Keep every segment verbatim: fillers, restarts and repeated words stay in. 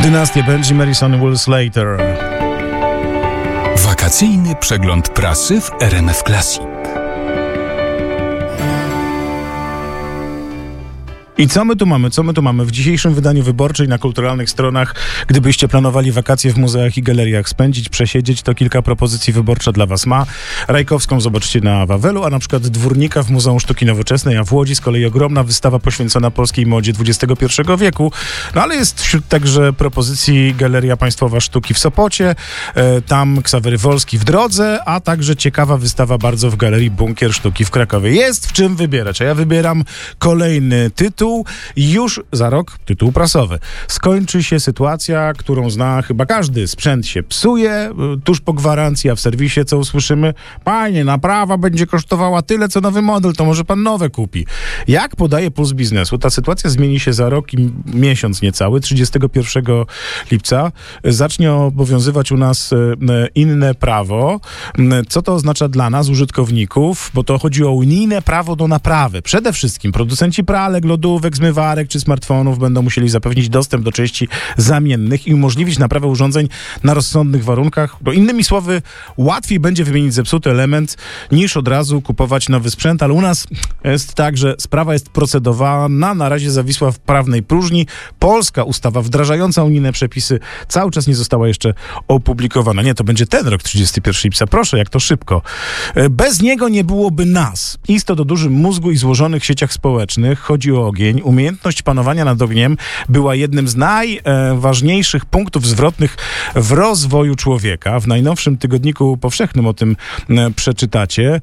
Dynastia Benji Madison Will Slater. Wakacyjny przegląd prasy w R M F Classic. I co my tu mamy? Co my tu mamy? W dzisiejszym wydaniu Wyborczej na kulturalnych stronach, gdybyście planowali wakacje w muzeach i galeriach spędzić, przesiedzieć, to kilka propozycji wyborcza dla was ma. Rajkowską zobaczycie na Wawelu, a na przykład Dwórnika w Muzeum Sztuki Nowoczesnej, a w Łodzi z kolei ogromna wystawa poświęcona polskiej modzie dwudziestego pierwszego wieku. No ale jest wśród także propozycji Galeria Państwowa Sztuki w Sopocie, e, tam Ksawery Wolski w Drodze, a także ciekawa wystawa bardzo w Galerii Bunkier Sztuki w Krakowie. Jest w czym wybierać, a ja wybieram kolejny tytuł. Już za rok tytuł prasowy. Skończy się sytuacja, którą zna chyba każdy. Sprzęt się psuje, tuż po gwarancji, a w serwisie co usłyszymy? Panie, naprawa będzie kosztowała tyle, co nowy model, to może pan nowe kupi. Jak podaje Puls Biznesu, ta sytuacja zmieni się za rok i miesiąc niecały. trzydziestego pierwszego lipca zacznie obowiązywać u nas inne prawo. Co to oznacza dla nas, użytkowników? Bo to chodzi o unijne prawo do naprawy. Przede wszystkim producenci pralek, lodówek, zmywarek czy smartfonów będą musieli zapewnić dostęp do części zamiennych i umożliwić naprawę urządzeń na rozsądnych warunkach. Bo innymi słowy, łatwiej będzie wymienić zepsuty element niż od razu kupować nowy sprzęt, ale u nas jest tak, że sprawa jest procedowana, na razie zawisła w prawnej próżni. Polska ustawa wdrażająca unijne przepisy cały czas nie została jeszcze opublikowana. Nie, to będzie ten rok, trzydziestego pierwszego lipca. Proszę, jak to szybko. Bez niego nie byłoby nas. Istot o dużym mózgu i złożonych sieciach społecznych. Chodzi o ogień. Umiejętność panowania nad ogniem była jednym z najważniejszych punktów zwrotnych w rozwoju człowieka. W najnowszym tygodniku powszechnym o tym przeczytacie.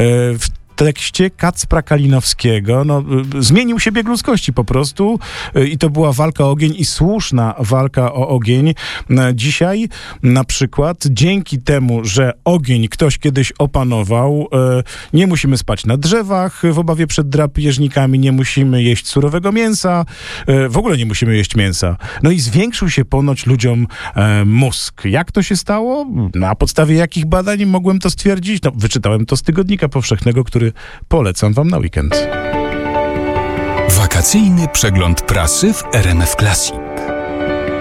W tekście Kacpra Kalinowskiego no, zmienił się bieg ludzkości po prostu i to była walka o ogień i słuszna walka o ogień. Dzisiaj na przykład dzięki temu, że ogień ktoś kiedyś opanował, nie musimy spać na drzewach w obawie przed drapieżnikami, nie musimy jeść surowego mięsa, w ogóle nie musimy jeść mięsa. No i zwiększył się ponoć ludziom mózg. Jak to się stało? Na podstawie jakich badań mogłem to stwierdzić? No, wyczytałem to z tygodnika powszechnego, który polecam wam na weekend. Wakacyjny przegląd prasy w R M F Classic.